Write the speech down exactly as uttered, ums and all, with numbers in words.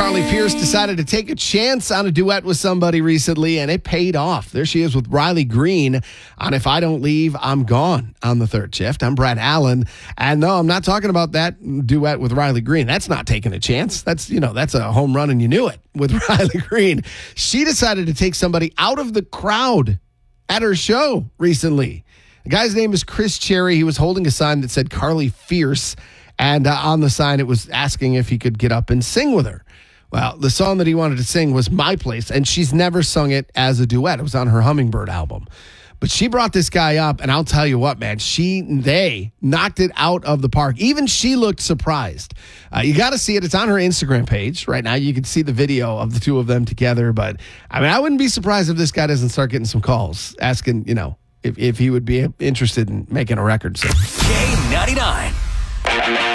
Carly Pearce decided to take a chance on a duet with somebody recently, and it paid off. There she is with Riley Green on If I Don't Leave, I'm Gone on the third shift. I'm Brad Allen, and no, I'm not talking about that duet with Riley Green. That's not taking a chance. That's, you know, that's a home run, and you knew it with Riley Green. She decided to take somebody out of the crowd at her show recently. The guy's name is Chris Cherry. He was holding a sign that said Carly Fierce, and uh, on the sign it was asking if he could get up and sing with her. Well, the song that he wanted to sing was My Place, and she's never sung it as a duet. It was on her Hummingbird album. But she brought this guy up, and I'll tell you what, man, she, they knocked it out of the park. Even she looked surprised. Uh, you got to see it. It's on her Instagram page right now. You can see the video of the two of them together. But, I mean, I wouldn't be surprised if this guy doesn't start getting some calls asking, you know, if, if he would be interested in making a record. So. K ninety-nine.